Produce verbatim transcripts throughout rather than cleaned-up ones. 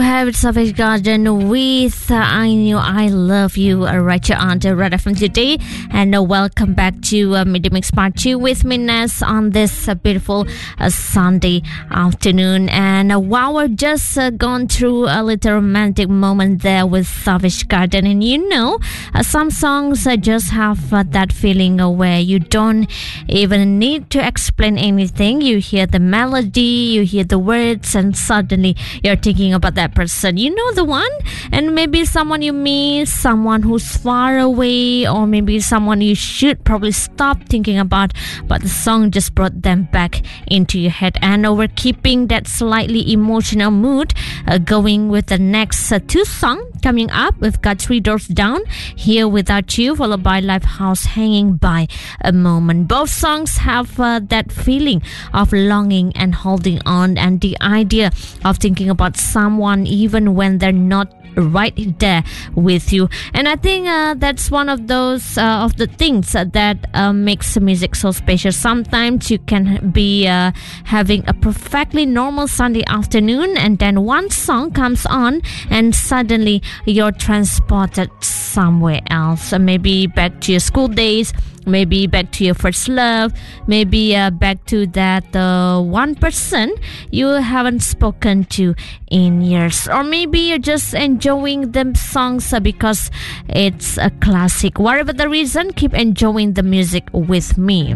have Savage Garden with uh, I Knew I Love You uh, right here on the Red F M today. And uh, welcome back to uh, Midday Mix Part two with me, Ness, on this uh, beautiful uh, Sunday afternoon. And uh, wow, we're just uh, gone through a little romantic moment there with Savage Garden. And you know, uh, some songs uh, just have uh, that feeling uh, where you don't even need to explain anything. You hear the melody, you hear the words, and suddenly you're thinking about that person. You know the one? And maybe someone you miss, someone who's far away, or maybe someone you should probably stop thinking about, but the song just brought them back into your head. And uh, we're keeping that slightly emotional mood uh, going with the next uh, two songs coming up. We've got Three Doors Down, Here Without You, followed by Lifehouse, Hanging by a Moment. Both songs have uh, that feeling of longing and holding on, and the idea of thinking about someone even when they're not right there with you. And I think uh, that's one of those uh, of the things uh, that uh, makes music so special. Sometimes you can be uh, having a perfectly normal Sunday afternoon, and then one song comes on and suddenly you're transported somewhere else, uh, maybe back to your school days, maybe back to your first love, maybe uh, back to that uh, one person you haven't spoken to in years, or maybe you're just enjoying them songs uh, because it's a classic. Whatever the reason, keep enjoying the music with me.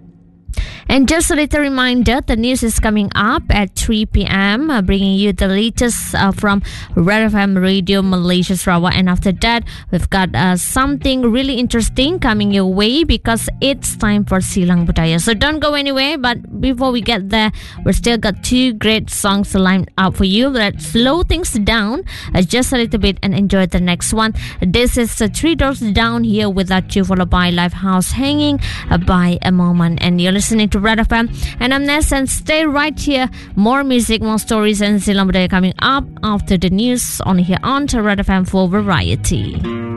And just a little reminder, the news is coming up at three p.m, uh, bringing you the latest uh, from Red F M Radio Malaysia Sarawak. And after that, we've got uh, something really interesting coming your way, because it's time for Silang Budaya. So don't go anywhere, but before we get there, we've still got two great songs lined up for you. Let's slow things down uh, just a little bit and enjoy the next one. This is uh, Three Doors Down, Here Without You, followed by Lifehouse, Hanging uh, by a Moment. And you're listening to Red F M, and I'm Ness, and stay right here. More music, more stories, and Silang Budaya coming up after the news on here on to Red F M for variety.